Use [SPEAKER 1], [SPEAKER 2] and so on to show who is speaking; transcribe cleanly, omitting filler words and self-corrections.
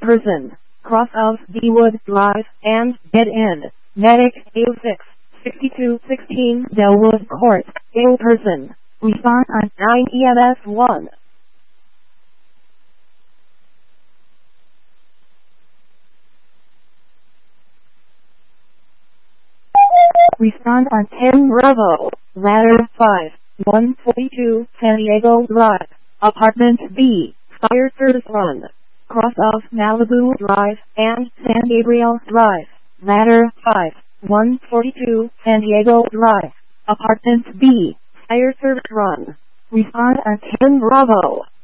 [SPEAKER 1] person, cross of Bewood Drive, and dead end. Medic A06, 6216 Delwood Court, ill person. Respond on 9 EMS 1. Respond on 10 Bravo, Ladder 5, 142 San Diego Drive, Apartment B, Fire Service Run, cross of Malibu Drive and San Gabriel Drive, Ladder 5, 142 San Diego Drive, Apartment B, Fire Service Run. Respond on 10 Bravo.